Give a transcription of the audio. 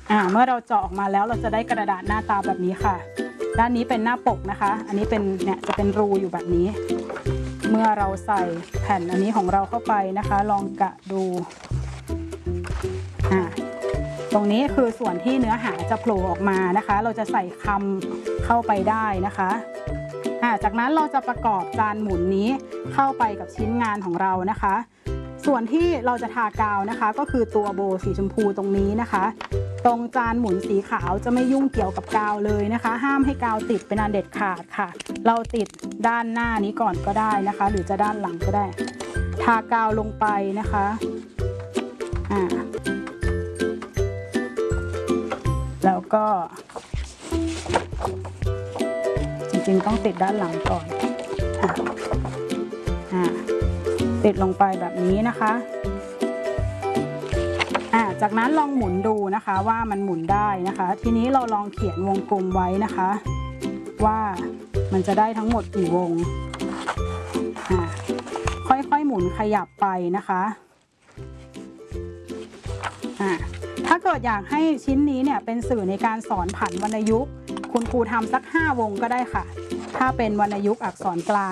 เมื่อเราเจาะออกมาแล้วเราจะได้กระดาษหน้าตาแบบนี้ค่ะด้านนี้เป็นหน้าปกนะคะอันนี้เป็นเนี่ยจะเป็นรูอยู่แบบนี้เมื่อเราใส่แผ่นอันนี้ของเราเข้าไปนะคะลองกะดูตรงนี้คือส่วนที่เนื้อหาจะโผล่ออกมานะคะเราจะใส่คำเข้าไปได้นะคะจากนั้นเราจะประกอบจานหมุนนี้เข้าไปกับชิ้นงานของเรานะคะส่วนที่เราจะทากาวนะคะก็คือตัวโบสีชมพูตรงนี้นะคะตรงจานหมุนสีขาวจะไม่ยุ่งเกี่ยวกับกาวเลยนะคะห้ามให้กาวติดเป็นอันเด็ดขาดค่ะเราติดด้านหน้านี้ก่อนก็ได้นะคะหรือจะด้านหลังก็ได้ทากาวลงไปนะคะแล้วก็จริงๆต้องติดด้านหลังก่อนติดลงไปแบบนี้นะคะจากนั้นลองหมุนดูนะคะว่ามันหมุนได้นะคะทีนี้เราลองเขียนวงกลมไว้นะคะว่ามันจะได้ทั้งหมดกี่วงค่อยๆหมุนขยับไปนะคะถ้าเกิดอยากให้ชิ้นนี้เนี่ยเป็นสื่อในการสอนผันวรรณยุกต์คุณครูทำสัก5 วงก็ได้ค่ะถ้าเป็นวรรณยุกต์อักษรกลาง